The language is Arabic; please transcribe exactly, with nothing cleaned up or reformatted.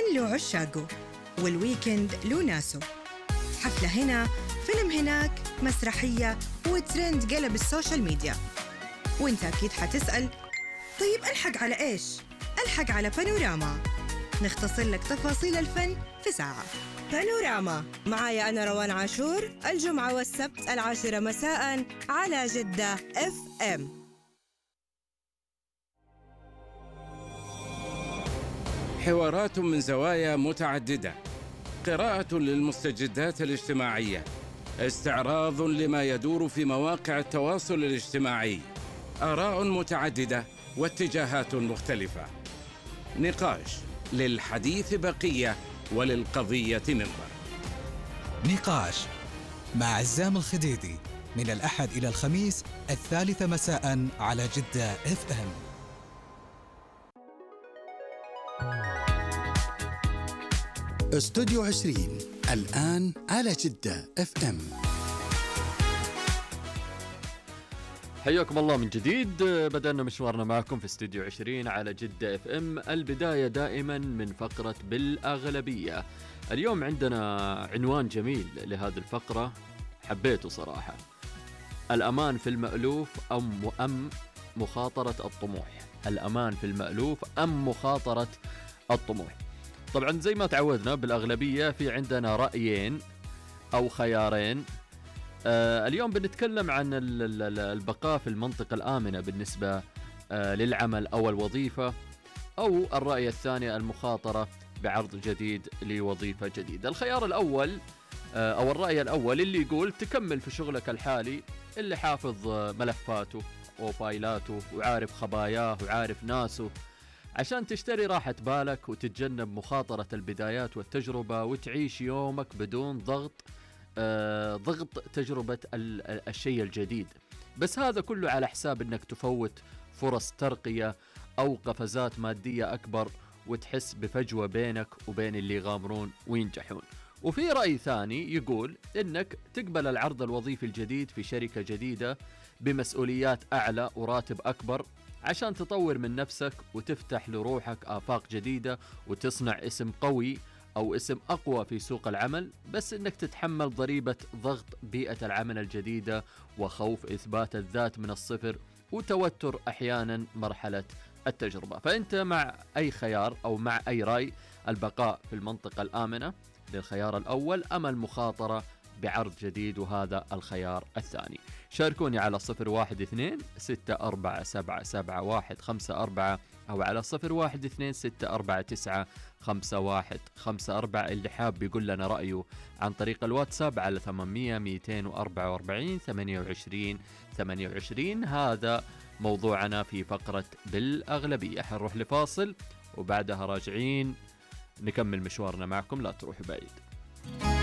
الفن له عشاقه والويكند له ناسه. حفلة هنا، فيلم هناك، مسرحية، وترند قلب السوشيال ميديا. وانت أكيد حتسأل، طيب ألحق على إيش؟ ألحق على بانوراما، نختصر لك تفاصيل الفن في ساعة. بانوراما معايا أنا روان عاشور، الجمعة والسبت العاشرة مساء على جدة اف ام. حوارات من زوايا متعددة، قراءة للمستجدات الاجتماعية، استعراض لما يدور في مواقع التواصل الاجتماعي، آراء متعددة واتجاهات مختلفة، نقاش للحديث بقية وللقضية منبر. نقاش مع عزام الخديدي من الأحد إلى الخميس الثالثة مساء على جدة اف ام. استوديو عشرين الآن على جدة اف ام. حياكم الله من جديد. بدأنا مشوارنا معكم في استوديو عشرين على جدة اف ام. البداية دائما من فقرة بالأغلبية. اليوم عندنا عنوان جميل لهذه الفقرة، حبيته صراحة: الأمان في المألوف أم أم مخاطرة الطموح. الأمان في المألوف أم مخاطرة الطموح. طبعا زي ما تعودنا بالأغلبية في عندنا رأيين أو خيارين. آه اليوم بنتكلم عن البقاء في المنطقة الآمنة بالنسبة آه للعمل أو الوظيفة، أو الرأي الثاني المخاطرة بعرض جديد لوظيفة جديدة. الخيار الأول آه أو الرأي الأول اللي يقول تكمل في شغلك الحالي، اللي حافظ ملفاته وفايلاته وعارف خباياه وعارف ناسه، عشان تشتري راحة بالك وتتجنب مخاطرة البدايات والتجربة وتعيش يومك بدون ضغط آه ضغط تجربة الشيء الجديد. بس هذا كله على حساب انك تفوت فرص ترقية او قفزات مادية اكبر وتحس بفجوة بينك وبين اللي يغامرون وينجحون. وفي رأي ثاني يقول انك تقبل العرض الوظيفي الجديد في شركة جديدة بمسؤوليات اعلى وراتب اكبر عشان تطور من نفسك وتفتح لروحك آفاق جديدة وتصنع اسم قوي أو اسم أقوى في سوق العمل، بس إنك تتحمل ضريبة ضغط بيئة العمل الجديدة وخوف إثبات الذات من الصفر وتوتر أحيانا مرحلة التجربة. فأنت مع أي خيار أو مع أي رأي؟ البقاء في المنطقة الآمنة للخيار الأول أم المخاطرة بعرض جديد وهذا الخيار الثاني؟ شاركوني على صفر واحد اثنين ستة أربعة سبعة سبعة واحد خمسة أربعة أو على صفر واحد اثنين ستة أربعة تسعة خمسة واحد خمسة أربعة. اللي حاب يقول لنا رأيه عن طريق الواتساب على ثمانمية مئتين وأربعة وأربعين ثمانية وعشرين ثمانية وعشرين. هذا موضوعنا في فقرة بالأغلبية. حنروح لفاصل وبعدها راجعين نكمل مشوارنا معكم، لا تروحوا بعيد.